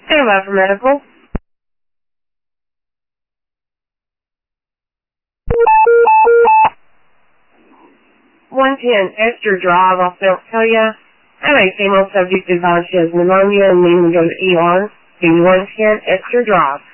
Hello for medical. 110 Esther Drive off Beltlia. I have a female subject advised she has pneumonia and needing to go to ER. Do 110 Esther Drive.